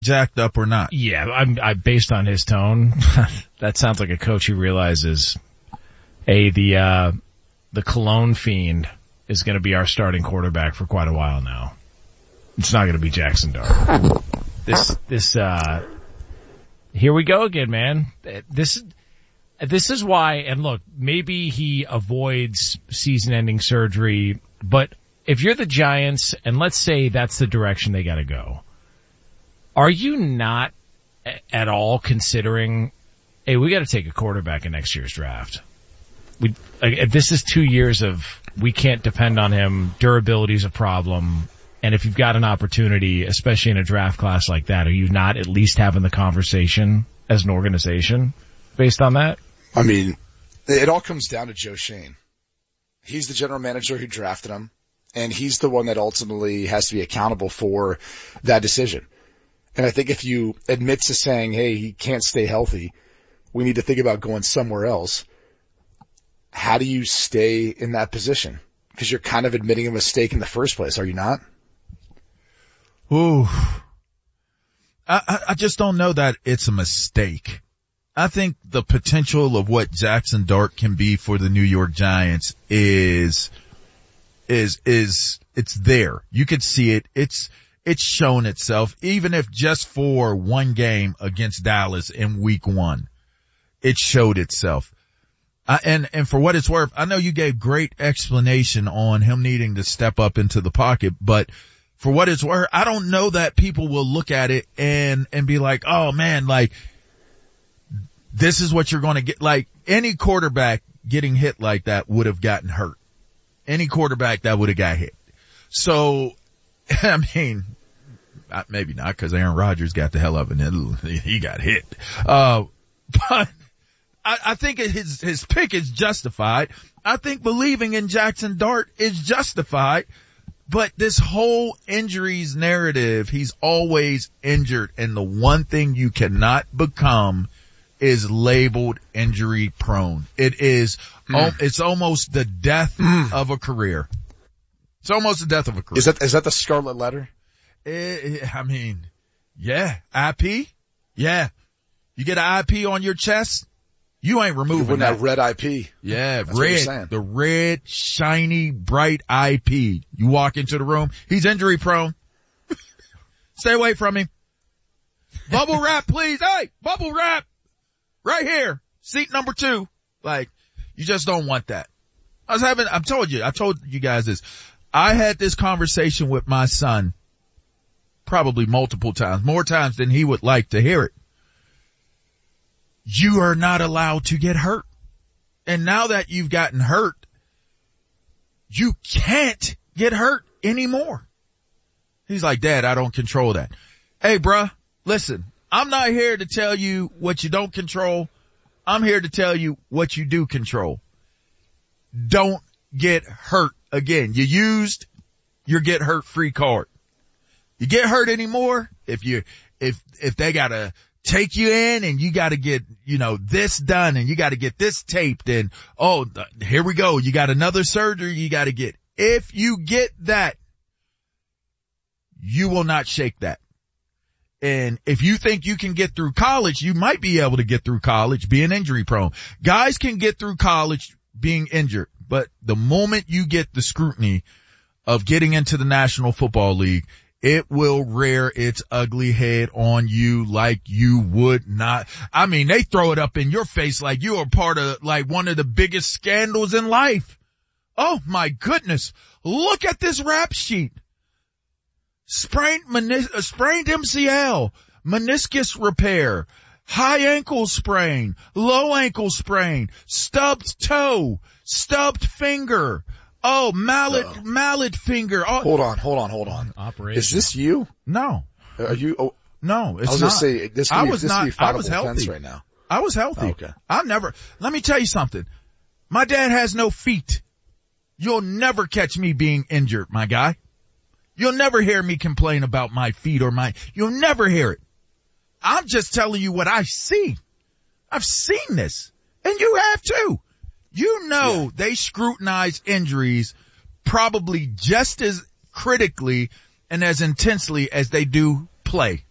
jacked up or not. Yeah, I'm based on his tone. That sounds like a coach who realizes, the cologne fiend is going to be our starting quarterback for quite a while now. It's not going to be Jackson Dart. Here we go again, man. This is why, and look, maybe he avoids season-ending surgery, but if you're the Giants, and let's say that's the direction they got to go, are you not at all considering, hey, we got to take a quarterback in next year's draft? This is 2 years of we can't depend on him. Durability is a problem. And if you've got an opportunity, especially in a draft class like that, are you not at least having the conversation as an organization based on that? I mean, it all comes down to Joe Schoen. He's the general manager who drafted him, and he's the one that ultimately has to be accountable for that decision. And I think if you admit to saying, hey, he can't stay healthy, we need to think about going somewhere else, how do you stay in that position? Because you're kind of admitting a mistake in the first place, are you not? Ooh. I just don't know that it's a mistake. I think the potential of what Jackson Dart can be for the New York Giants is it's there. You could see it. It's shown itself, even if just for one game against Dallas in week 1. It showed itself. And for what it's worth, I know you gave great explanation on him needing to step up into the pocket, but for what it's worth, I don't know that people will look at it and be like, oh man, like, this is what you're going to get. Like, any quarterback getting hit like that would have gotten hurt. Any quarterback that would have got hit. So, I mean, maybe not, because Aaron Rodgers got the hell up and he got hit. But I think his pick is justified. I think believing in Jackson Dart is justified. But this whole injuries narrative, he's always injured. And the one thing you cannot become is labeled injury prone. It is, it's almost the death of a career. It's almost the death of a career. Is that the scarlet letter? I mean, yeah. IP? Yeah. You get an IP on your chest, you ain't removing that red IP. Yeah, that's red. The red, shiny, bright IP. You walk into the room, he's injury prone. Stay away from him. Bubble wrap, please. Hey, bubble wrap. Right here. Seat number 2. Like, you just don't want that. I told you guys this. I had this conversation with my son probably multiple times, more times than he would like to hear it. You are not allowed to get hurt. And now that you've gotten hurt, you can't get hurt anymore. He's like, Dad, I don't control that. Hey, bruh, listen, I'm not here to tell you what you don't control. I'm here to tell you what you do control. Don't get hurt again. You used your get hurt free card. You get hurt anymore if they gotta take you in and you gotta get, this done and you gotta get this taped and, here we go. You got another surgery you gotta get. If you get that, you will not shake that. And if you think you can get through college, you might be able to get through college being injury prone. Guys can get through college being injured, but the moment you get the scrutiny of getting into the National Football League, it will rear its ugly head on you like you would not. I mean, they throw it up in your face like you are part of like one of the biggest scandals in life. Oh my goodness. Look at this rap sheet. Sprained MCL, meniscus repair, high ankle sprain, low ankle sprain, stubbed toe, stubbed finger. Oh, mallet finger. Oh. Hold on. Operation. Is this you? No. Are you? Oh, no, it's not. I was going to say, this could be I was healthy right now. I was healthy. Okay. Let me tell you something. My dad has no feet. You'll never catch me being injured, my guy. You'll never hear me complain about my feet you'll never hear it. I'm just telling you what I see. I've seen this. And you have too. They scrutinize injuries probably just as critically and as intensely as they do play.